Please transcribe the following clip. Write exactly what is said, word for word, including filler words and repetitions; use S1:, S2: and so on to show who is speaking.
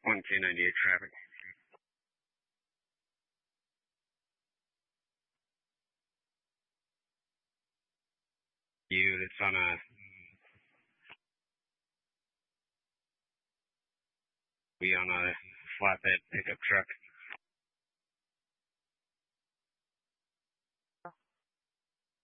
S1: one ten ninety-eight traffic. You, it's on a we on a flatbed pickup truck.